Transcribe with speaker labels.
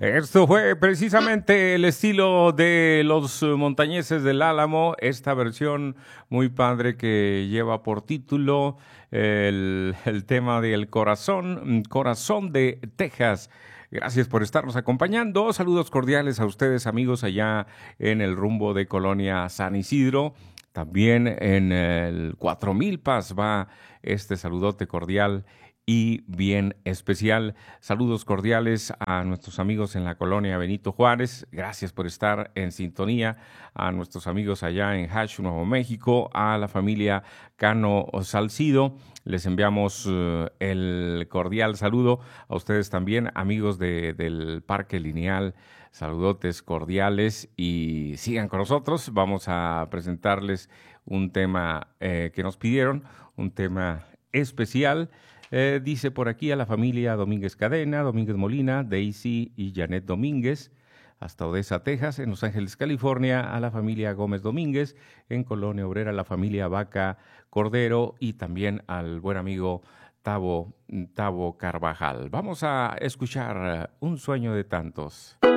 Speaker 1: Esto fue precisamente el estilo de los montañeses del Álamo, esta versión muy padre que lleva por título el tema del corazón de Texas. Gracias por estarnos acompañando. Saludos cordiales a ustedes, amigos, allá en el rumbo de Colonia San Isidro. También en el 4000 Paz va este saludote cordial y bien especial. Saludos cordiales a nuestros amigos en la colonia Benito Juárez. Gracias por estar en sintonía. A nuestros amigos allá en Hash, Nuevo México. A la familia Cano Salcido. Les enviamos el cordial saludo a ustedes también, amigos del Parque Lineal. Saludotes cordiales y sigan con nosotros. Vamos a presentarles un tema que nos pidieron, un tema especial. Dice por aquí a la familia Domínguez Cadena, Domínguez Molina, Daisy y Janet Domínguez, hasta Odessa, Texas, en Los Ángeles, California, a la familia Gómez Domínguez, en Colonia Obrera, la familia Vaca Cordero y también al buen amigo Tavo Carvajal. Vamos a escuchar Un sueño de tantos.